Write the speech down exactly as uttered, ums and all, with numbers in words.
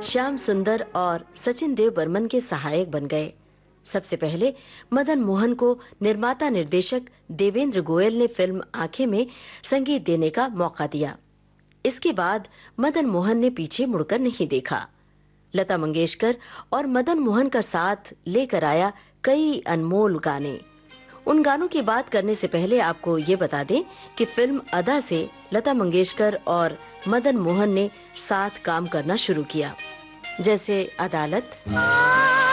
श्याम सुंदर और सचिन देव बर्मन के सहायक बन गए। सबसे पहले मदन मोहन को निर्माता निर्देशक देवेंद्र गोयल ने फिल्म आंखें में संगीत देने का मौका दिया। इसके बाद मदन मोहन ने पीछे मुड़कर नहीं देखा। लता मंगेशकर और मदन मोहन का साथ लेकर आया कई अनमोल गाने। उन गानों की बात करने से पहले आपको ये बता दें कि फिल्म अदा से लता मंगेशकर और मदन मोहन ने साथ काम करना शुरू किया, जैसे अदालत,